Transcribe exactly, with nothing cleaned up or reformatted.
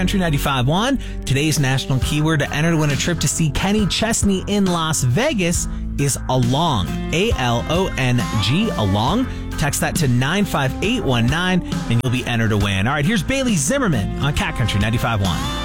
Country ninety-five point one. Today's national keyword to enter to win a trip to see Kenny Chesney in Las Vegas is along. A L O N G, along. Text that to nine five eight one nine and you'll be entered to win. All right, here's Bailey Zimmerman on Cat Country ninety-five point one.